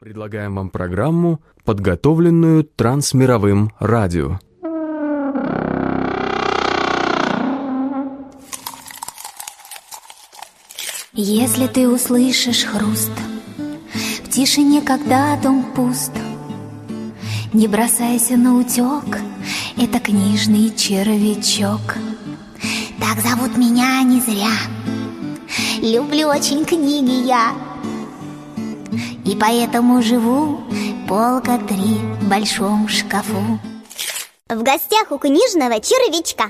Предлагаем вам программу, подготовленную Трансмировым радио. Если ты услышишь хруст в тишине, когда дом пуст, не бросайся на утек, это книжный червячок. Так зовут меня не зря, люблю очень книги я, и поэтому живу полка 3 в большом шкафу. В гостях у книжного червячка.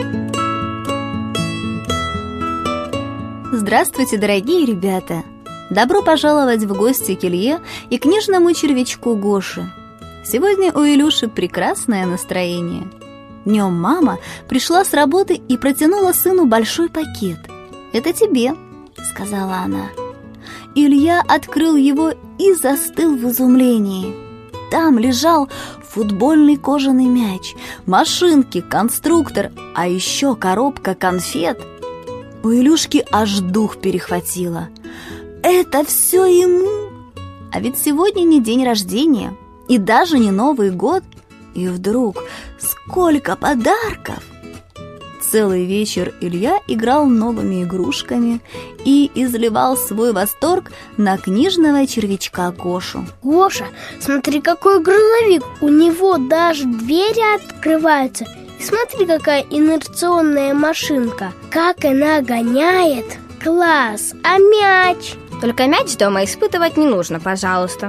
Здравствуйте, дорогие ребята! Добро пожаловать в гости к Илье и книжному червячку Гоше. Сегодня у Илюши прекрасное настроение. Днем мама пришла с работы и протянула сыну большой пакет. «Это тебе», — сказала она. Илья открыл его и застыл в изумлении. Там лежал футбольный кожаный мяч, машинки, конструктор, а еще коробка конфет. У Илюшки аж дух перехватило. Это все ему? А ведь сегодня не день рождения и даже не Новый год. И вдруг сколько подарков! Целый вечер Илья играл новыми игрушками и изливал свой восторг на книжного червячка Гошу. Гоша, смотри, какой грузовик! У него даже двери открываются. И смотри, какая инерционная машинка! Как она гоняет! Класс! А мяч? Только мяч дома испытывать не нужно, пожалуйста.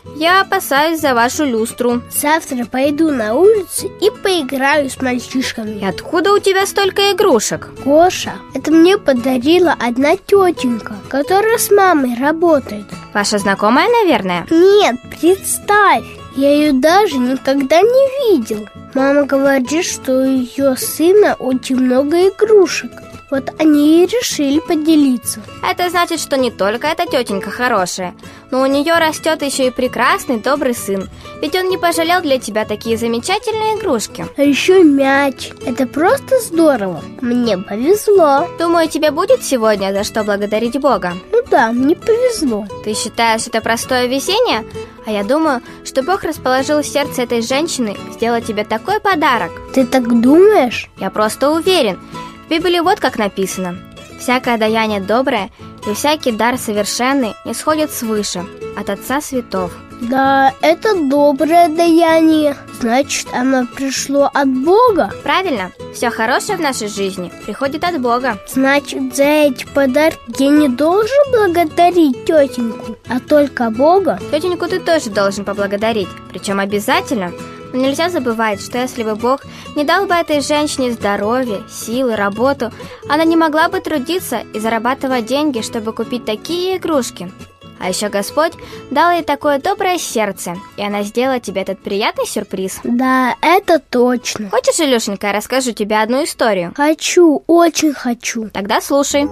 Я опасаюсь за вашу люстру. Завтра пойду на улицу и поиграю с мальчишками. И откуда у тебя столько игрушек? Гоша, это мне подарила одна тетенька, которая с мамой работает. Ваша знакомая, наверное? Нет, представь, я ее даже никогда не видел. Мама говорит, что у ее сына очень много игрушек. Вот они и решили поделиться. Это значит, что не только эта тетенька хорошая, но у нее растет еще и прекрасный, добрый сын. Ведь он не пожалел для тебя такие замечательные игрушки. А еще мяч. Это просто здорово. Мне повезло. Думаю, тебе будет сегодня за что благодарить Бога. Ну да, мне повезло. Ты считаешь это простое везение? А я думаю, что Бог расположил в сердце этой женщины сделать тебе такой подарок. Ты так думаешь? Я просто уверен. В Библии вот как написано: «Всякое даяние доброе и всякий дар совершенный не сходит свыше, от Отца Светов». Да, это доброе даяние. Значит, оно пришло от Бога? Правильно, все хорошее в нашей жизни приходит от Бога. Значит, за эти подарки я не должен благодарить тетеньку, а только Бога? Тетеньку ты тоже должен поблагодарить, причем обязательно. Но нельзя забывать, что если бы Бог не дал бы этой женщине здоровье, силы, работу, она не могла бы трудиться и зарабатывать деньги, чтобы купить такие игрушки. А еще Господь дал ей такое доброе сердце, и она сделала тебе этот приятный сюрприз. Да, это точно. Хочешь, Илюшенька, я расскажу тебе одну историю? Хочу, очень хочу. Тогда слушай.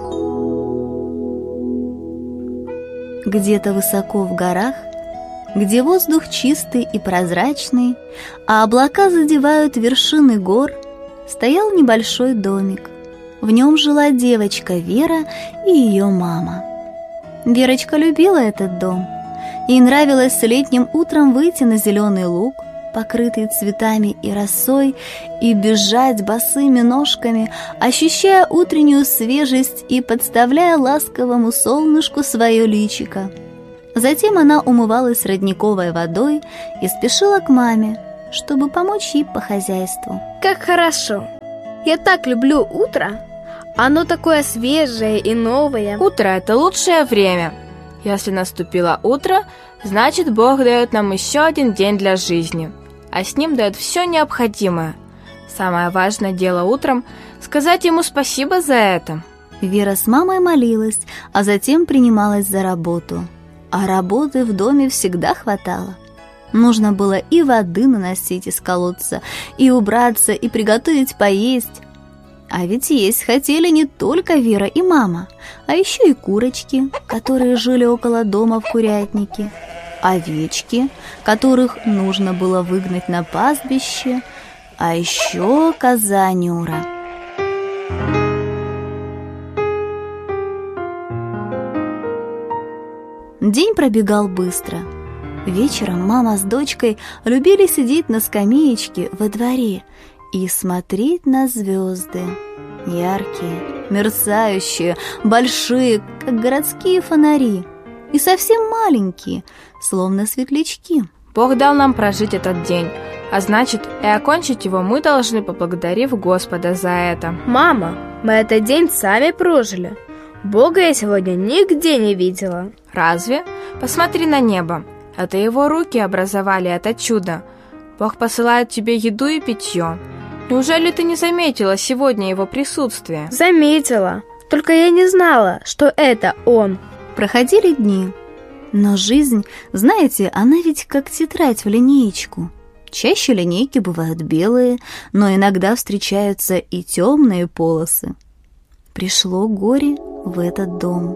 Где-то высоко в горах, где воздух чистый и прозрачный, а облака задевают вершины гор, стоял небольшой домик. В нем жила девочка Вера и ее мама. Верочка любила этот дом. Ей нравилось летним утром выйти на зеленый луг, покрытый цветами и росой, и бежать босыми ножками, ощущая утреннюю свежесть и подставляя ласковому солнышку свое личико. Затем она умывалась родниковой водой и спешила к маме, чтобы помочь ей по хозяйству. Как хорошо! Я так люблю утро! Оно такое свежее и новое. Утро – это лучшее время. Если наступило утро, значит, Бог дает нам еще один день для жизни, а с ним дает все необходимое. Самое важное дело утром – сказать Ему спасибо за это. Вера с мамой молилась, а затем принималась за работу. А работы в доме всегда хватало. Нужно было и воды наносить из колодца, и убраться, и приготовить поесть. А ведь есть хотели не только Вера и мама, а еще и курочки, которые жили около дома в курятнике, овечки, которых нужно было выгнать на пастбище, а еще коза Нюра. День пробегал быстро. Вечером мама с дочкой любили сидеть на скамеечке во дворе и смотреть на звезды. Яркие, мерцающие, большие, как городские фонари, и совсем маленькие, словно светлячки. Бог дал нам прожить этот день, а значит, и окончить его мы должны, поблагодарив Господа за это. Мама, мы этот день сами прожили. Бога я сегодня нигде не видела. Разве? Посмотри на небо. Это его руки образовали это чудо. Бог посылает тебе еду и питье. Неужели ты не заметила сегодня его присутствие? Заметила, только я не знала, что это он. Проходили дни, но жизнь, знаете, она ведь как тетрадь в линеечку. Чаще линейки бывают белые, но иногда встречаются и темные полосы. Пришло горе в этот дом.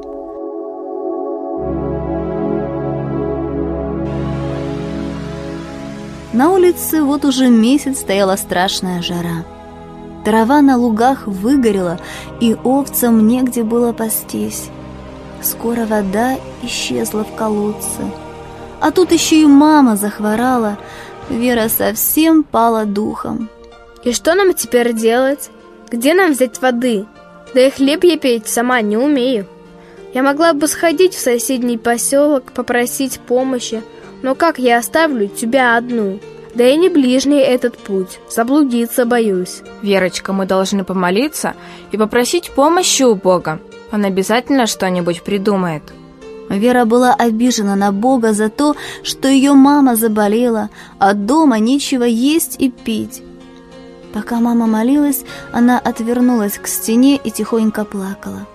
На улице вот уже месяц стояла страшная жара. Трава на лугах выгорела, и овцам негде было пастись. Скоро вода исчезла в колодце. А тут еще и мама захворала. Вера совсем пала духом. И что нам теперь делать? Где нам взять воды? Да и хлеб я печь сама не умею. Я могла бы сходить в соседний поселок, попросить помощи, но как я оставлю тебя одну? Да и не ближний этот путь, заблудиться боюсь. Верочка, мы должны помолиться и попросить помощи у Бога. Он обязательно что-нибудь придумает. Вера была обижена на Бога за то, что ее мама заболела, а дома нечего есть и пить. Пока мама молилась, она отвернулась к стене и тихонько плакала.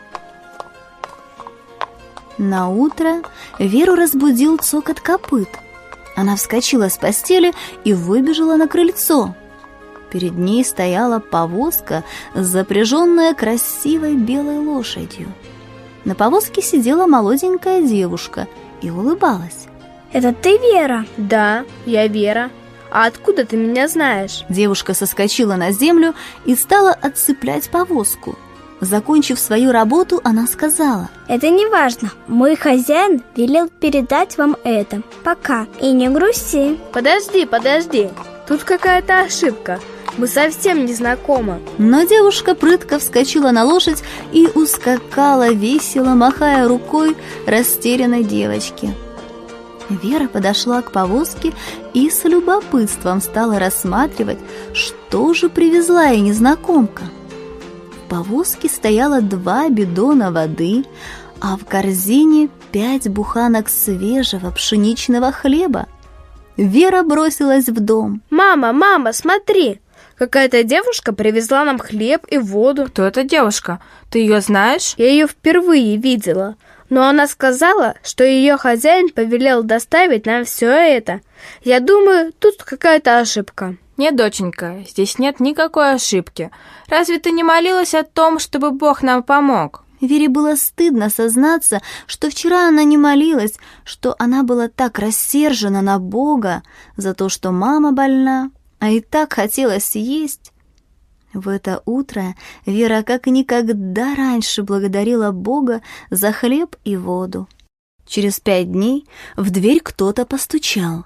Наутро Веру разбудил цокот копыт. Она вскочила с постели и выбежала на крыльцо. Перед ней стояла повозка, запряженная красивой белой лошадью. На повозке сидела молоденькая девушка и улыбалась. Это ты, Вера? Да, я Вера. А откуда ты меня знаешь? Девушка соскочила на землю и стала отцеплять повозку. Закончив свою работу, она сказала: Это не важно. Мой хозяин велел передать вам это. Пока. И не грусти. Подожди. Тут какая-то ошибка. Мы совсем не знакомы. Но девушка прытко вскочила на лошадь и ускакала, весело махая рукой растерянной девочке. Вера подошла к повозке и с любопытством стала рассматривать, что же привезла ей незнакомка. В повозке стояло 2 бидона воды, а в корзине 5 буханок свежего пшеничного хлеба. Вера бросилась в дом. Мама, смотри! Какая-то девушка привезла нам хлеб и воду. Кто эта девушка? Ты ее знаешь? Я ее впервые видела, но она сказала, что ее хозяин повелел доставить нам все это. Я думаю, тут какая-то ошибка. Нет, доченька, здесь нет никакой ошибки. Разве ты не молилась о том, чтобы Бог нам помог? Вере было стыдно сознаться, что вчера она не молилась, что она была так рассержена на Бога за то, что мама больна, а и так хотелось есть. В это утро Вера как никогда раньше благодарила Бога за хлеб и воду. Через 5 дней в дверь кто-то постучал.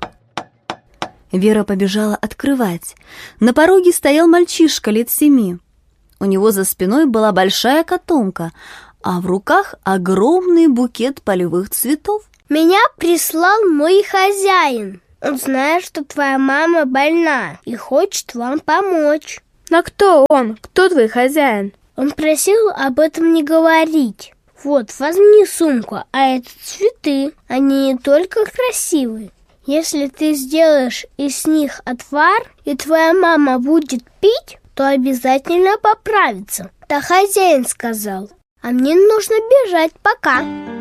Вера побежала открывать. На пороге стоял мальчишка лет 7. У него за спиной была большая котомка, а в руках огромный букет полевых цветов. Меня прислал мой хозяин. Он знает, что твоя мама больна и хочет вам помочь. Но кто он? Кто твой хозяин? Он просил об этом не говорить. Вот, возьми сумку, а это цветы. Они не только красивые. Если ты сделаешь из них отвар, и твоя мама будет пить, то обязательно поправится. Да хозяин сказал. А мне нужно бежать, пока.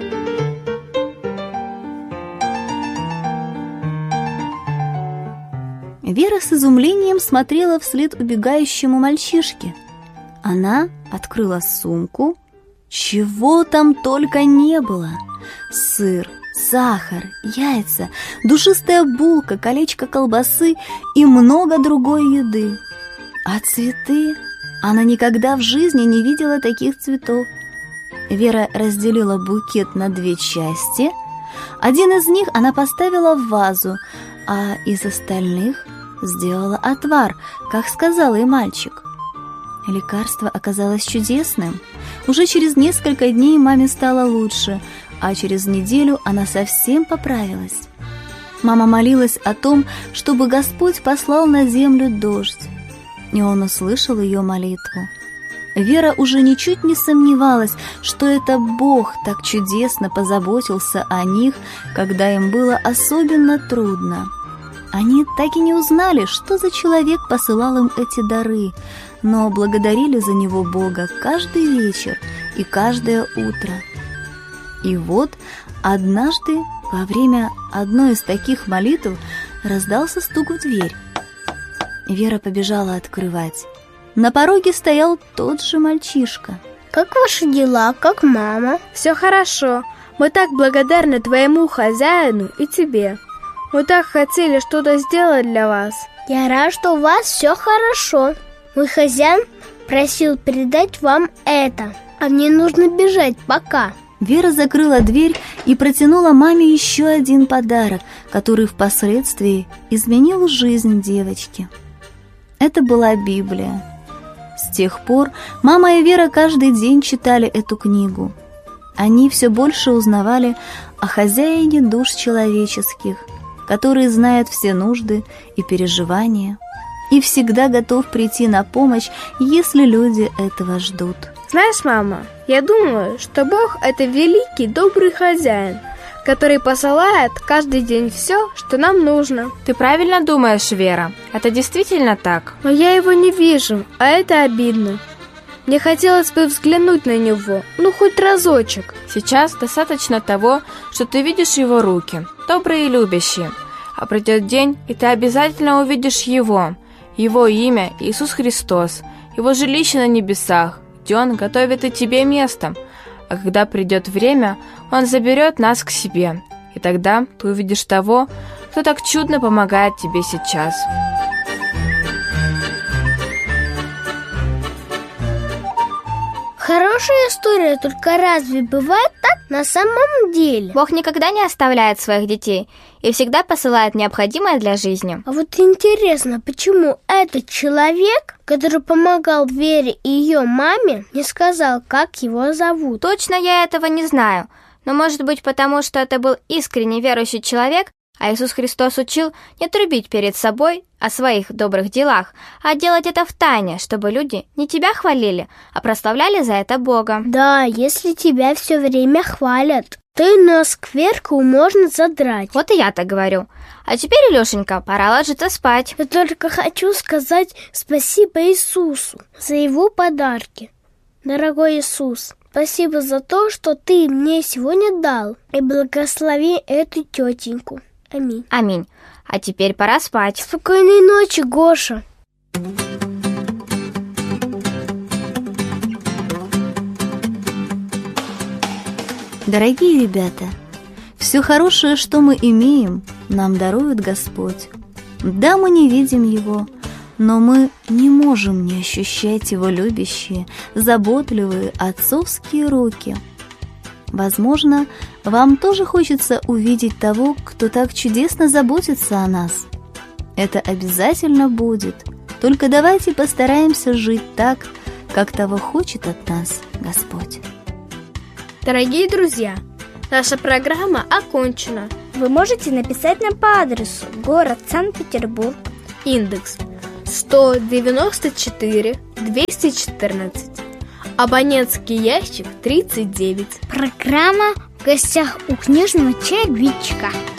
Вера с изумлением смотрела вслед убегающему мальчишке. Она открыла сумку. Чего там только не было: сыр, сахар, яйца, душистая булка, колечко колбасы и много другой еды. А цветы? Она никогда в жизни не видела таких цветов. Вера разделила букет на 2 части, Один из них она поставила в вазу, а из остальных сделала отвар, как сказал ей мальчик. Лекарство оказалось чудесным. Уже через несколько дней маме стало лучше, а через неделю она совсем поправилась. Мама молилась о том, чтобы Господь послал на землю дождь, и Он услышал ее молитву. Вера уже ничуть не сомневалась, что это Бог так чудесно позаботился о них, когда им было особенно трудно. Они так и не узнали, что за человек посылал им эти дары, но благодарили за него Бога каждый вечер и каждое утро. И вот однажды во время одной из таких молитв раздался стук в дверь. Вера побежала открывать. На пороге стоял тот же мальчишка. Как ваши дела? Как мама? Все хорошо. Мы так благодарны твоему хозяину и тебе. Мы так хотели что-то сделать для вас. Я рад, что у вас все хорошо. Мой хозяин просил передать вам это, а мне нужно бежать пока. Вера закрыла дверь и протянула маме еще один подарок, который впоследствии изменил жизнь девочки. Это была Библия. С тех пор мама и Вера каждый день читали эту книгу. Они все больше узнавали о хозяине душ человеческих, который знает все нужды и переживания и всегда готов прийти на помощь, если люди этого ждут. Знаешь, мама, я думаю, что Бог – это великий, добрый хозяин, который посылает каждый день все, что нам нужно. Ты правильно думаешь, Вера. Это действительно так. Но я его не вижу, а это обидно. Мне хотелось бы взглянуть на него, хоть разочек. Сейчас достаточно того, что ты видишь его руки, добрые и любящие. А придет день, и ты обязательно увидишь его имя Иисус Христос, его жилище на небесах, где Он готовит и тебе место. А когда придет время, Он заберет нас к себе, и тогда ты увидишь того, кто так чудно помогает тебе сейчас. Хорошая история, только разве бывает так на самом деле? Бог никогда не оставляет своих детей и всегда посылает необходимое для жизни. А вот интересно, почему этот человек, который помогал Вере и ее маме, не сказал, как его зовут? Точно я этого не знаю, но может быть потому, что это был искренне верующий человек, а Иисус Христос учил не трубить перед собой о своих добрых делах, а делать это в тайне, чтобы люди не тебя хвалили, а прославляли за это Бога. Да, если тебя все время хвалят, то и на скверку можно задрать. Вот и я так говорю. А теперь, Илюшенька, пора ложиться спать. Я только хочу сказать спасибо Иисусу за его подарки. Дорогой Иисус, спасибо за то, что ты мне сегодня дал, и благослови эту тетеньку. Аминь. Аминь. А теперь пора спать. Спокойной ночи, Гоша. Дорогие ребята, все хорошее, что мы имеем, нам дарует Господь. Да, мы не видим Его, но мы не можем не ощущать Его любящие, заботливые отцовские руки. Возможно, вам тоже хочется увидеть того, кто так чудесно заботится о нас. Это обязательно будет. Только давайте постараемся жить так, как того хочет от нас Господь. Дорогие друзья, наша программа окончена. Вы можете написать нам по адресу: город Санкт-Петербург, индекс 194 214, абонентский ящик 39. Программа «В гостях у книжного чаевичка».